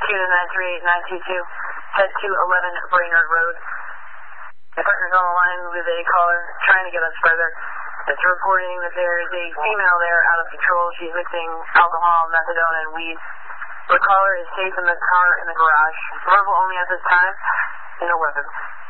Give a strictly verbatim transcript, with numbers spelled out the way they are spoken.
two nine three eight nine two two, head to eleven Brainerd Road. My partner's on the line with a caller trying to get us further. It's reporting that there is a female there out of control. She's mixing alcohol, methadone, and weed. The caller is safe in the car in the garage. Verbal only at this time. No weapons.